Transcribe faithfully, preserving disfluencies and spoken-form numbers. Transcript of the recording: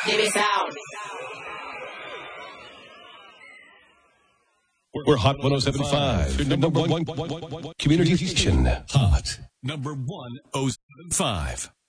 Give me sound. We're Hot one oh seven point five, your number one community station. Hot number one oh seven point five.